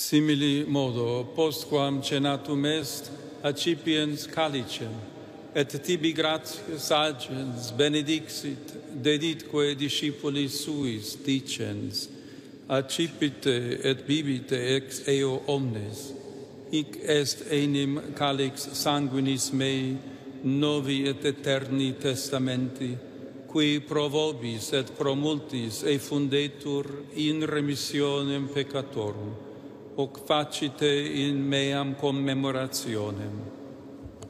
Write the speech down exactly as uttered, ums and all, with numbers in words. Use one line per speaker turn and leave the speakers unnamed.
Simili modo, postquam cenatum est, accipiens calicem, et tibi gratias agens benedixit, deditque discipulis suis, dicens, accipite et bibite ex eo omnes, hic est enim calix sanguinis mei, novi et eterni testamenti, qui pro vobis et pro multis effundetur in remissionem peccatorum, hoc facite in meam commemorationem.